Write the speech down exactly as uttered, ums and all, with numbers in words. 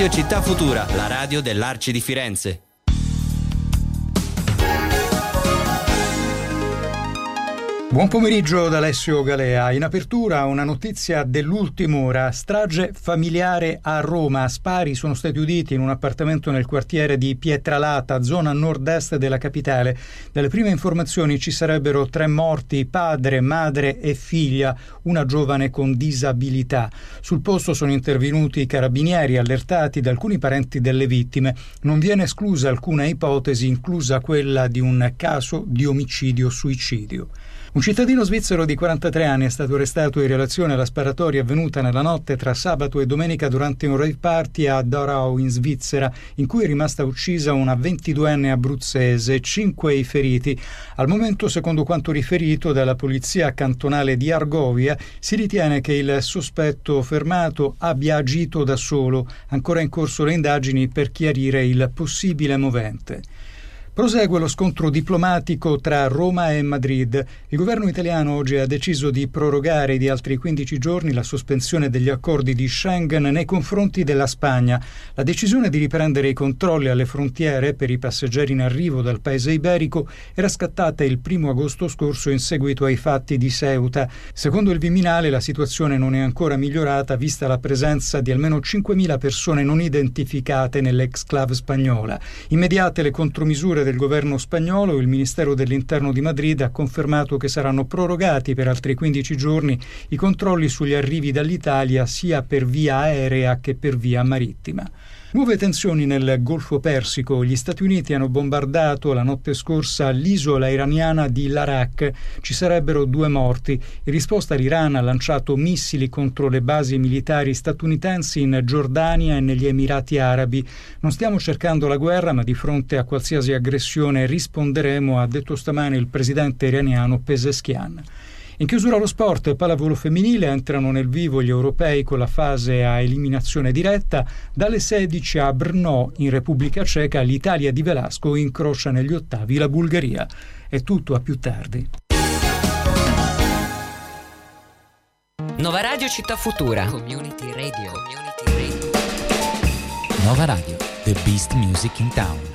Radio Città Futura, la radio dell'Arci di Firenze. Buon pomeriggio da Alessio Galea. In apertura una notizia dell'ultima ora. Strage familiare a Roma. Spari sono stati uditi in un appartamento nel quartiere di Pietralata, zona nord-est della capitale. Dalle prime informazioni ci sarebbero tre morti, padre, madre e figlia, una giovane con disabilità. Sul posto sono intervenuti i carabinieri allertati da alcuni parenti delle vittime. Non viene esclusa alcuna ipotesi, inclusa quella di un caso di omicidio-suicidio. Un cittadino svizzero di quarantatré anni è stato arrestato in relazione alla sparatoria avvenuta nella notte tra sabato e domenica durante un rave party a Darau in Svizzera, in cui è rimasta uccisa una ventiduenne abruzzese, cinque i feriti. Al momento, secondo quanto riferito dalla polizia cantonale di Argovia, si ritiene che il sospetto fermato abbia agito da solo. Ancora in corso le indagini per chiarire il possibile movente. Prosegue lo scontro diplomatico tra Roma e Madrid. Il governo italiano oggi ha deciso di prorogare di altri quindici giorni la sospensione degli accordi di Schengen nei confronti della Spagna. La decisione di riprendere i controlli alle frontiere per i passeggeri in arrivo dal paese iberico era scattata il primo agosto scorso in seguito ai fatti di Ceuta. Secondo il Viminale la situazione non è ancora migliorata vista la presenza di almeno cinquemila persone non identificate nell'exclave spagnola. Immediate le contromisure del governo spagnolo, il Ministero dell'Interno di Madrid ha confermato che saranno prorogati per altri quindici giorni i controlli sugli arrivi dall'Italia sia per via aerea che per via marittima. Nuove tensioni nel Golfo Persico. Gli Stati Uniti hanno bombardato la notte scorsa l'isola iraniana di Larak. Ci sarebbero due morti. In risposta l'Iran ha lanciato missili contro le basi militari statunitensi in Giordania e negli Emirati Arabi. Non stiamo cercando la guerra, ma di fronte a qualsiasi aggressione risponderemo, ha detto stamane il presidente iraniano Pezeshkian. In chiusura allo sport, pallavolo femminile, entrano nel vivo gli europei con la fase a eliminazione diretta. Dalle sedici a Brno, in Repubblica Ceca, l'Italia di Velasco incrocia negli ottavi la Bulgaria. È tutto, a più tardi. Nova Radio Città Futura. Community Radio. Community Radio. Nova Radio, the best music in town.